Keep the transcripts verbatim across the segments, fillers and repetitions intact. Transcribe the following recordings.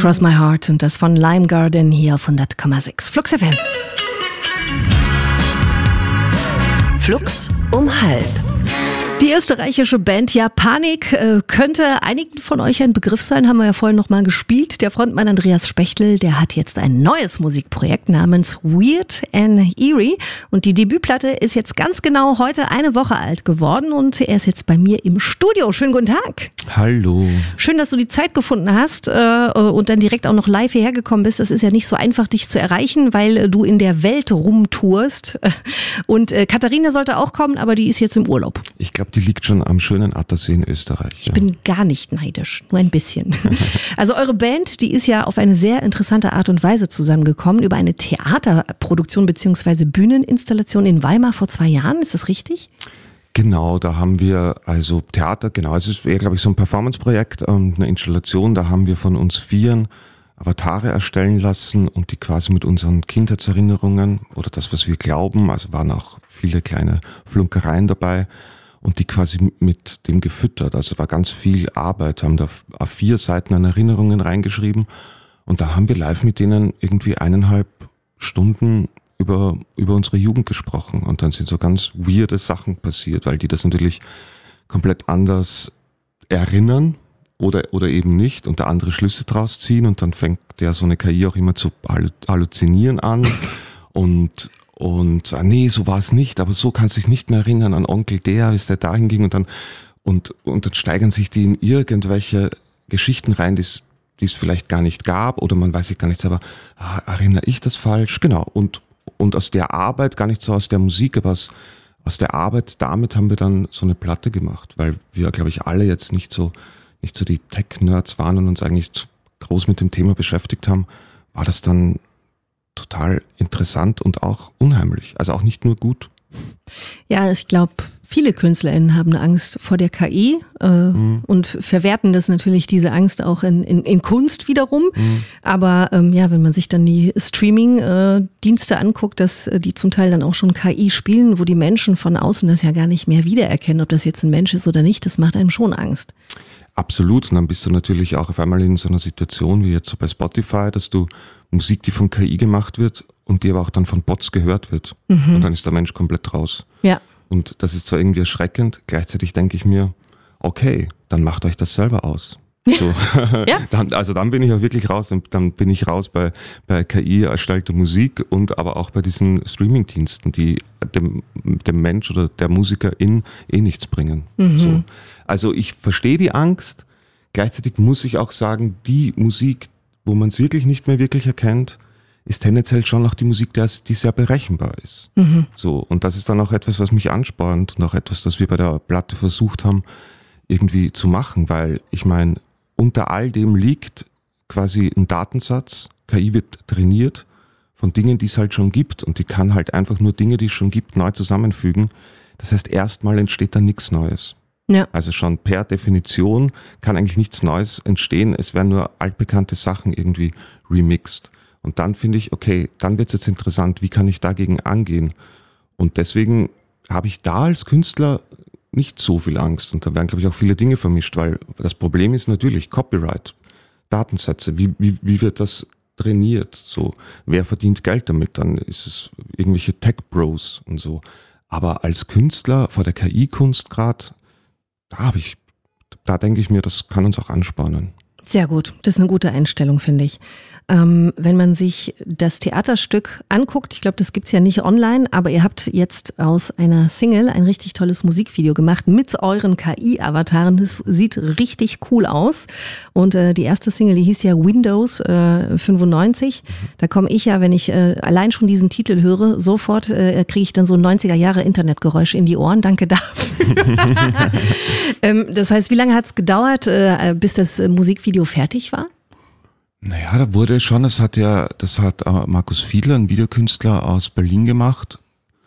Cross My Heart und das von Lime Garden hier auf hundert Komma sechs Flux F M. Flux um halb. Die österreichische Band Ja Panik äh, könnte einigen von euch ein Begriff sein, haben wir ja vorhin noch mal gespielt. Der Frontmann Andreas Spechtel, der hat jetzt ein neues Musikprojekt namens Weird and Eerie und die Debütplatte ist jetzt ganz genau heute eine Woche alt geworden und er ist jetzt bei mir im Studio. Schönen guten Tag. Hallo. Schön, dass du die Zeit gefunden hast äh, und dann direkt auch noch live hierher gekommen bist. Das ist ja nicht so einfach, dich zu erreichen, weil äh, du in der Welt rumtourst. Und äh, Katharina sollte auch kommen, aber die ist jetzt im Urlaub. Ich glaube, die liegt schon am schönen Attersee in Österreich. Ich ja. bin gar nicht neidisch, nur ein bisschen. Also eure Band, die ist ja auf eine sehr interessante Art und Weise zusammengekommen über eine Theaterproduktion bzw. Bühneninstallation in Weimar vor zwei Jahren. Ist das richtig? Genau, da haben wir also Theater, genau, es ist eher, glaube ich, so ein Performance-Projekt, eine Installation, da haben wir von uns Vieren Avatare erstellen lassen und die quasi mit unseren Kindheitserinnerungen oder das, was wir glauben, also waren auch viele kleine Flunkereien dabei und die quasi mit dem gefüttert, also war ganz viel Arbeit, haben da auf vier Seiten an Erinnerungen reingeschrieben und dann haben wir live mit denen irgendwie eineinhalb Stunden über über unsere Jugend gesprochen und dann sind so ganz weirde Sachen passiert, weil die das natürlich komplett anders erinnern oder oder eben nicht und da andere Schlüsse draus ziehen und dann fängt der so eine K I auch immer zu halluzinieren an und und ah, nee, so war es nicht, aber so kannst du dich nicht mehr erinnern an Onkel der, bis der dahin ging und dann und und dann steigern sich die in irgendwelche Geschichten rein, die es die es vielleicht gar nicht gab oder man weiß sich gar nichts, aber ah, erinnere ich das falsch? Genau und Und aus der Arbeit, gar nicht so aus der Musik, aber aus, aus der Arbeit, damit haben wir dann so eine Platte gemacht, weil wir, glaube ich, alle jetzt nicht so, nicht so die Tech-Nerds waren und uns eigentlich groß mit dem Thema beschäftigt haben, war das dann total interessant und auch unheimlich, also auch nicht nur gut. Ja, ich glaube, viele KünstlerInnen haben Angst vor der K I äh, mhm. und verwerten das natürlich, diese Angst auch in, in, in Kunst wiederum. Mhm. Aber ähm, ja, wenn man sich dann die Streaming-Dienste äh, anguckt, dass äh, die zum Teil dann auch schon K I spielen, wo die Menschen von außen das ja gar nicht mehr wiedererkennen, ob das jetzt ein Mensch ist oder nicht, das macht einem schon Angst. Absolut. Und dann bist du natürlich auch auf einmal in so einer Situation wie jetzt so bei Spotify, dass du Musik, die von K I gemacht wird und die aber auch dann von Bots gehört wird. Mhm. Und dann ist der Mensch komplett raus. Ja. Und das ist zwar irgendwie erschreckend, gleichzeitig denke ich mir, okay, dann macht euch das selber aus. So. Ja. dann, also dann bin ich auch wirklich raus, dann bin ich raus bei, bei K I erstellter Musik und aber auch bei diesen Streaming-Diensten, die dem, dem Mensch oder der Musikerin eh nichts bringen. Mhm. So. Also ich verstehe die Angst, gleichzeitig muss ich auch sagen, die Musik, wo man es wirklich nicht mehr wirklich erkennt, ist tendenziell schon noch die Musik, die sehr berechenbar ist. Mhm. So, und das ist dann auch etwas, was mich anspornt und auch etwas, das wir bei der Platte versucht haben, irgendwie zu machen, weil ich meine, unter all dem liegt quasi ein Datensatz, K I wird trainiert von Dingen, die es halt schon gibt und die kann halt einfach nur Dinge, die es schon gibt, neu zusammenfügen. Das heißt, erstmal entsteht dann nichts Neues. Ja. Also schon per Definition kann eigentlich nichts Neues entstehen, es werden nur altbekannte Sachen irgendwie remixed. Und dann finde ich, okay, dann wird es jetzt interessant, wie kann ich dagegen angehen? Und deswegen habe ich da als Künstler nicht so viel Angst. Und da werden, glaube ich, auch viele Dinge vermischt, weil das Problem ist natürlich Copyright, Datensätze, wie, wie, wie wird das trainiert? So, wer verdient Geld damit? Dann ist es irgendwelche Tech-Bros und so. Aber als Künstler vor der K I-Kunst gerade, da habe ich, da denke ich mir, das kann uns auch anspornen. Sehr gut, das ist eine gute Einstellung, finde ich. Ähm, wenn man sich das Theaterstück anguckt, ich glaube, das gibt's ja nicht online, aber ihr habt jetzt aus einer Single ein richtig tolles Musikvideo gemacht mit euren K I-Avataren. Das sieht richtig cool aus. Und äh, die erste Single, die hieß ja Windows äh, fünfundneunzig. Da komme ich ja, wenn ich äh, allein schon diesen Titel höre, sofort äh, kriege ich dann so neunziger Jahre Internetgeräusche in die Ohren. Danke dafür. ähm, das heißt, wie lange hat's gedauert, äh, bis das Musikvideo fertig war? Naja, da wurde schon, das hat ja, das hat äh, Markus Fiedler, ein Videokünstler aus Berlin gemacht.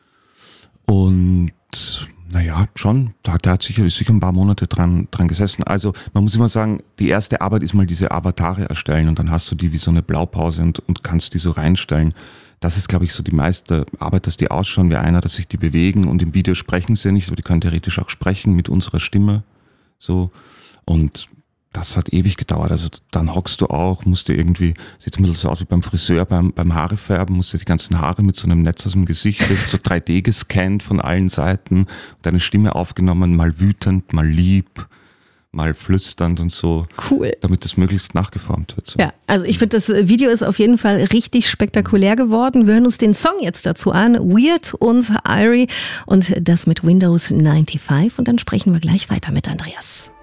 Und naja, schon, da hat, der hat sicher, sicher ein paar Monate dran, dran gesessen. Also man muss immer sagen, die erste Arbeit ist mal diese Avatare erstellen und dann hast du die wie so eine Blaupause und, und kannst die so reinstellen. Das ist, glaube ich, so die meiste Arbeit, dass die ausschauen wie einer, dass sich die bewegen und im Video sprechen sie nicht, aber die können theoretisch auch sprechen mit unserer Stimme. So. Und das hat ewig gedauert. Also dann hockst du auch, musst du irgendwie, sieht ein bisschen so aus wie beim Friseur, beim, beim Haarefärben, musst du die ganzen Haare mit so einem Netz aus dem Gesicht, das ist so drei D gescannt von allen Seiten, deine Stimme aufgenommen, mal wütend, mal lieb, mal flüsternd und so. Cool. Damit das möglichst nachgeformt wird. So. Ja, also ich finde, das Video ist auf jeden Fall richtig spektakulär geworden. Wir hören uns den Song jetzt dazu an. Weird und Irie und das mit Windows fünfundneunzig. Und dann sprechen wir gleich weiter mit Andreas.